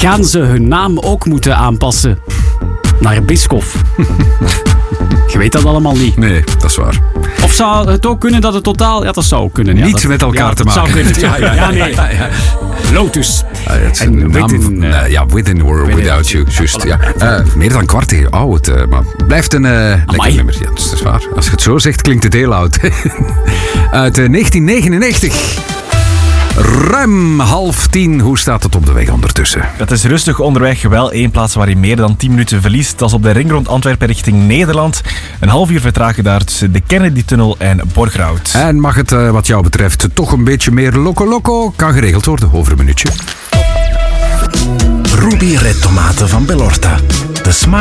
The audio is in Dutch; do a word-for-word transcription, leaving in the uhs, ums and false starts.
Gaan ze hun naam ook moeten aanpassen naar Bischoff? Je weet dat allemaal niet. Nee, dat is waar. Of zou het ook kunnen dat het totaal... Ja, dat zou kunnen. Ja, Niets dat, met elkaar ja, te dat maken. Zou kunnen, ja, ja, ja, nee. Lotus. Uh, het is een En naam within, van, uh, uh, ja, Within or Without You. Juist, ja. Uh, meer dan een kwart eeuw oud, uh, maar blijft een uh, lekker nummer. Ja, dat is waar. Als je het zo zegt, klinkt het heel oud. Uit uh, negentien negenennegentig. Ruim half tien. Hoe staat het op de weg ondertussen? Het is rustig onderweg. Wel één plaats waar je meer dan tien minuten verliest. Dat is op de ring rond Antwerpen richting Nederland. Een half uur vertragen daar tussen de Kennedy-tunnel en Borgerhout. En mag het uh, wat jou betreft toch een beetje meer loco loco? Kan geregeld worden over een minuutje. Ruby Red tomaten van Bellorta. De smaak